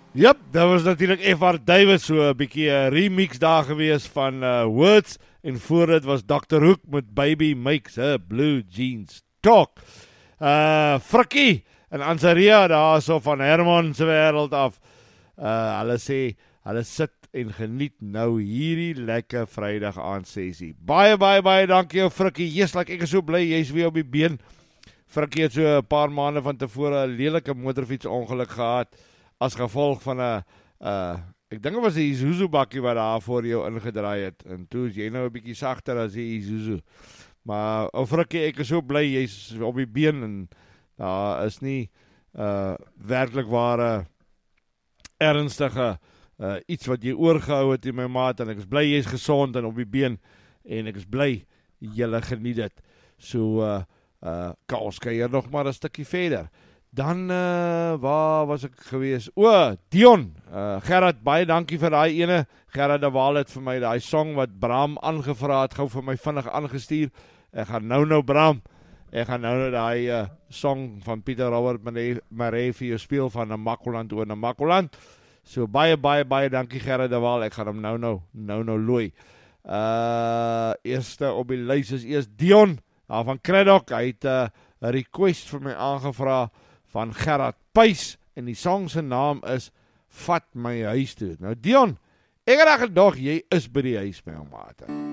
Jep, dat was natuurlijk F.R. Davis, so 'n bietjie 'n remix daar gewees van Words, en voor dit was Dr. Hook met Baby Makes Her Blue Jeans Talk. Frikkie en Ansaria daar so van Herman se wêreld af. Hulle sê, hulle sit en geniet nou hierdie lekker Vrydag aand sessie. Baie dankie jou Frikkie. Like, ek is so bly jy's weer op die been. Frikkie het so 'n paar maande van tevore 'n lelike motorfietsongeluk gehad as gevolg van 'n ek dink dit was 'n Isuzu bakkie wat daar voor jou ingedraai het, en toe is jy nou 'n bietjie sagter as die Isuzu. Maar ou Frikkie, ek is so bly jy's op die been, en daar is nie werklik ware ernstige iets wat jy oorgehou het in my maat, en ek is bly jy's gesond en op die been, en ek is bly julle geniet dit. So ons kuier nog maar 'n stukkie verder. Dan, waar was ek gewees? Dion, Gerard, baie dankie vir daai ene. Gerard de Waal het vir my daai song wat Bram aangevra het, gou vir my vinnig aangestuur. Ek gaan nou Bram, ek gaan nou daai song van Pieter Robert Maree vir jou speel van Namakoland oor Namakoland. So baie dankie Gerard de Waal, ek gaan hom nou looi. Eerste op die lys is eers Dion, van Craddock. Hy het 'n request vir my aangevra van Gerard Puys, en die song se naam is Vat My Huis Toe. Nou Dion, ek het gedog jy is by die huis my ou mate.